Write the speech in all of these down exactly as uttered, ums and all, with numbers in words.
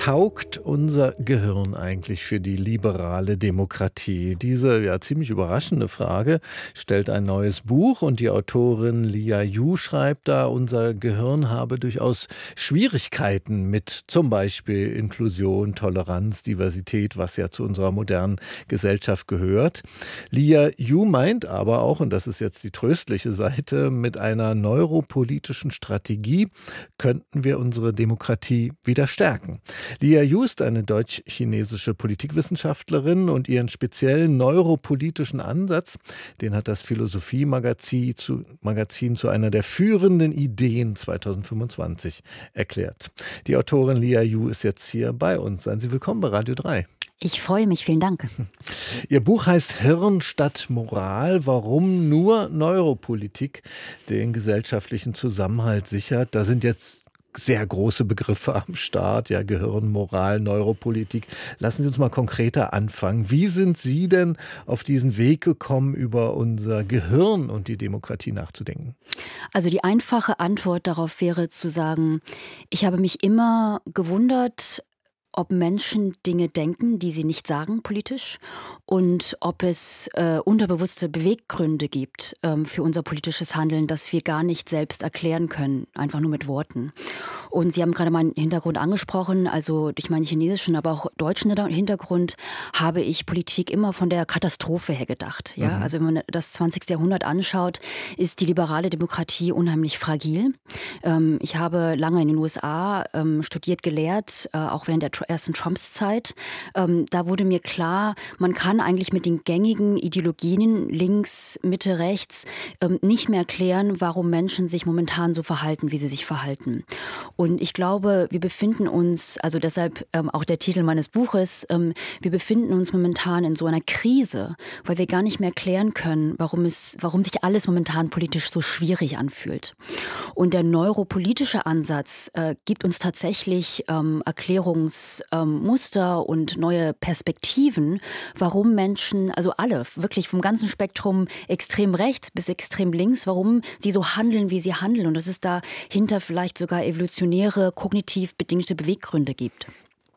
taugt unser Gehirn eigentlich für die liberale Demokratie? Diese ja ziemlich überraschende Frage stellt ein neues Buch und die Autorin Lia Yu schreibt da, unser Gehirn habe durchaus Schwierigkeiten mit zum Beispiel Inklusion, Toleranz, Diversität, was ja zu unserer modernen Gesellschaft gehört. Lia Yu meint aber auch, und das ist jetzt die tröstliche Seite, mit einer neuropolitischen Strategie könnten wir unsere Demokratie wieder stärken. Lia Yu ist eine deutsch-chinesische Politikwissenschaftlerin und ihren speziellen neuropolitischen Ansatz, den hat das Philosophie-Magazin zu, Magazin zu einer der führenden Ideen zweitausendfünfundzwanzig erklärt. Die Autorin Lia Yu ist jetzt hier bei uns. Seien Sie willkommen bei Radio drei. Ich freue mich, vielen Dank. Ihr Buch heißt Hirn statt Moral, warum nur Neuropolitik den gesellschaftlichen Zusammenhalt sichert. Da sind jetzt sehr große Begriffe am Start, ja, Gehirn, Moral, Neuropolitik. Lassen Sie uns mal konkreter anfangen. Wie sind Sie denn auf diesen Weg gekommen, über unser Gehirn und die Demokratie nachzudenken? Also die einfache Antwort darauf wäre zu sagen, ich habe mich immer gewundert, ob Menschen Dinge denken, die sie nicht sagen politisch, und ob es äh, unterbewusste Beweggründe gibt ähm, für unser politisches Handeln, das wir gar nicht selbst erklären können, einfach nur mit Worten. Und Sie haben gerade meinen Hintergrund angesprochen, also durch meinen chinesischen, aber auch deutschen Hintergrund habe ich Politik immer von der Katastrophe her gedacht. Ja? Mhm. Also wenn man das zwanzigste Jahrhundert anschaut, ist die liberale Demokratie unheimlich fragil. Ähm, ich habe lange in den U S A ähm, studiert, gelehrt, äh, auch während der ersten Trumps-Zeit. Ähm, da wurde mir klar, man kann eigentlich mit den gängigen Ideologien links, Mitte, rechts ähm, nicht mehr erklären, warum Menschen sich momentan so verhalten, wie sie sich verhalten. Und ich glaube, wir befinden uns, also deshalb ähm, auch der Titel meines Buches, ähm, wir befinden uns momentan in so einer Krise, weil wir gar nicht mehr erklären können, warum es, warum sich alles momentan politisch so schwierig anfühlt. Und der neuropolitische Ansatz äh, gibt uns tatsächlich ähm, Erklärungs Ähm, Muster und neue Perspektiven, warum Menschen, also alle, wirklich vom ganzen Spektrum extrem rechts bis extrem links, warum sie so handeln, wie sie handeln, und dass es dahinter vielleicht sogar evolutionäre, kognitiv bedingte Beweggründe gibt.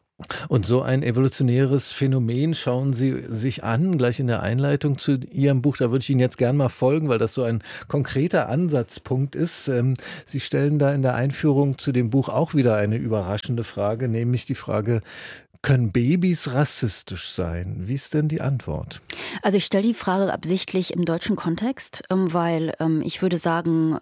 Und so ein evolutionäres Phänomen schauen Sie sich an, gleich in der Einleitung zu Ihrem Buch. Da würde ich Ihnen jetzt gern mal folgen, weil das so ein konkreter Ansatzpunkt ist. Sie stellen da in der Einführung zu dem Buch auch wieder eine überraschende Frage, nämlich die Frage: Können Babys rassistisch sein? Wie ist denn die Antwort? Also ich stelle die Frage absichtlich im deutschen Kontext, weil ich würde sagen,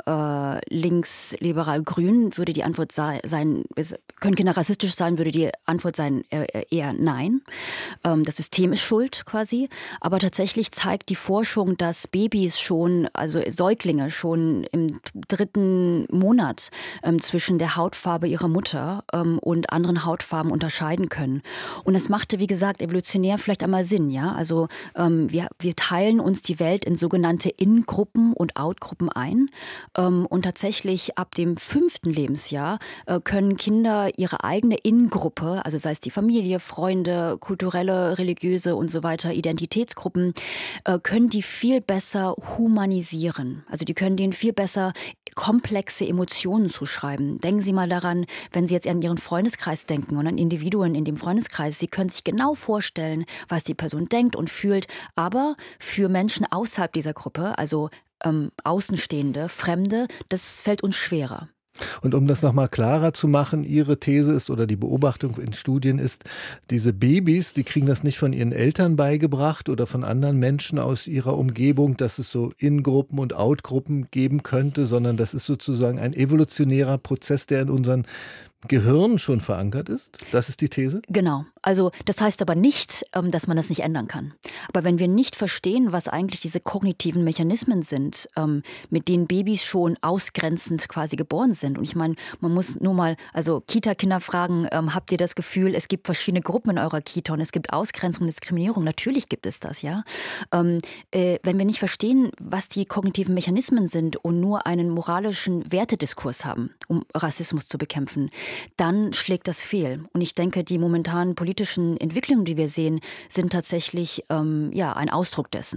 links, liberal, grün würde die Antwort sein, können Kinder rassistisch sein, würde die Antwort sein eher nein. Das System ist schuld quasi. Aber tatsächlich zeigt die Forschung, dass Babys schon, also Säuglinge schon im dritten Monat zwischen der Hautfarbe ihrer Mutter und anderen Hautfarben unterscheiden können. Und das machte, wie gesagt, evolutionär vielleicht einmal Sinn, ja. Also ähm, wir, wir teilen uns die Welt in sogenannte In-Gruppen und Out-Gruppen ein. Ähm, und tatsächlich ab dem fünften Lebensjahr äh, können Kinder ihre eigene In-Gruppe, also sei es die Familie, Freunde, kulturelle, religiöse und so weiter, Identitätsgruppen, äh, können die viel besser humanisieren. Also die können denen viel besser komplexe Emotionen zuschreiben. Denken Sie mal daran, wenn Sie jetzt an Ihren Freundeskreis denken und an Individuen in dem Freundeskreis. Sie können sich genau vorstellen, was die Person denkt und fühlt. Aber für Menschen außerhalb dieser Gruppe, also ähm, Außenstehende, Fremde, das fällt uns schwerer. Und um das nochmal klarer zu machen, Ihre These ist oder die Beobachtung in Studien ist, diese Babys, die kriegen das nicht von ihren Eltern beigebracht oder von anderen Menschen aus ihrer Umgebung, dass es so In-Gruppen und Out-Gruppen geben könnte, sondern das ist sozusagen ein evolutionärer Prozess, der in unseren Gehirn schon verankert ist? Das ist die These? Genau. Also das heißt aber nicht, dass man das nicht ändern kann. Aber wenn wir nicht verstehen, was eigentlich diese kognitiven Mechanismen sind, mit denen Babys schon ausgrenzend quasi geboren sind. Und ich meine, man muss nur mal, also Kita-Kinder fragen, habt ihr das Gefühl, es gibt verschiedene Gruppen in eurer Kita und es gibt Ausgrenzung und Diskriminierung? Natürlich gibt es das, ja. Wenn wir nicht verstehen, was die kognitiven Mechanismen sind und nur einen moralischen Wertediskurs haben, um Rassismus zu bekämpfen, dann schlägt das fehl. Und ich denke, die momentanen politischen Entwicklungen, die wir sehen, sind tatsächlich ähm, ja, ein Ausdruck dessen.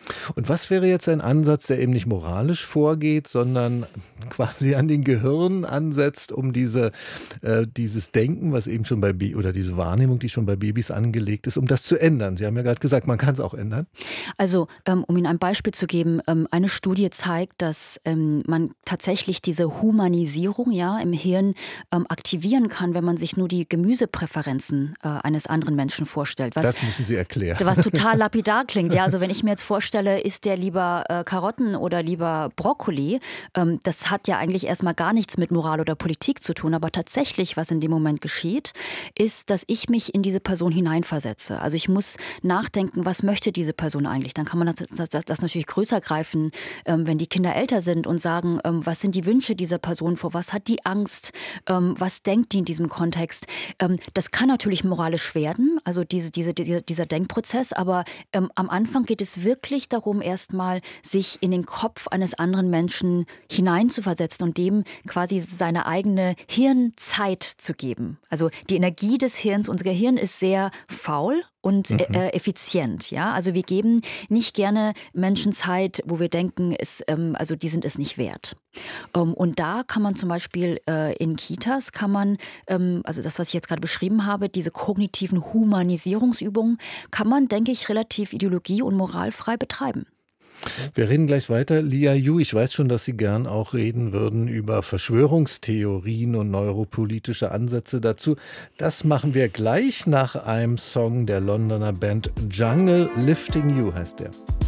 Und was wäre jetzt ein Ansatz, der eben nicht moralisch vorgeht, sondern quasi an den Gehirn ansetzt, um diese, äh, dieses Denken, was eben schon bei Ba- oder diese Wahrnehmung, die schon bei Babys angelegt ist, um das zu ändern? Sie haben ja gerade gesagt, man kann es auch ändern. Also, ähm, um Ihnen ein Beispiel zu geben, ähm, eine Studie zeigt, dass ähm, man tatsächlich diese Humanisierung ja im Hirn ähm, aktivieren kann, wenn man sich nur die Gemüsepräferenzen äh, eines anderen Menschen vorstellt. Was Das müssen Sie erklären. Was total lapidar klingt. Ja, also wenn ich mir jetzt vorstelle, isst der lieber äh, Karotten oder lieber Brokkoli, ähm, das hat ja eigentlich erstmal gar nichts mit Moral oder Politik zu tun. Aber tatsächlich, was in dem Moment geschieht, ist, dass ich mich in diese Person hineinversetze. Also ich muss nachdenken, was möchte diese Person eigentlich? Dann kann man das, das, das natürlich größer greifen, ähm, wenn die Kinder älter sind und sagen, ähm, was sind die Wünsche dieser Person, vor was hat die Angst, ähm, was denkt die in diesem Kontext? Ähm, das kann natürlich moralisch werden, also diese, diese, diese, dieser Denkprozess, aber ähm, am Anfang geht es wirklich darum, erstmal sich in den Kopf eines anderen Menschen hineinzuversetzen und dem quasi seine eigene Hirnzeit zu geben. Also die Energie des Hirns, unser Gehirn ist sehr faul und Mhm. äh, effizient. Ja? Also wir geben nicht gerne Menschen Zeit, wo wir denken, es, ähm, also die sind es nicht wert. Ähm, und da kann man zum Beispiel äh, in Kitas, kann man, ähm, also das, was ich jetzt gerade beschrieben habe, diese kognitiven Humanisierungsübungen, kann man, denke ich, relativ ideologie- und moralfrei betreiben. Wir reden gleich weiter. Lia Yu, ich weiß schon, dass Sie gern auch reden würden über Verschwörungstheorien und neuropolitische Ansätze dazu. Das machen wir gleich nach einem Song der Londoner Band Jungle. Lifting You heißt der.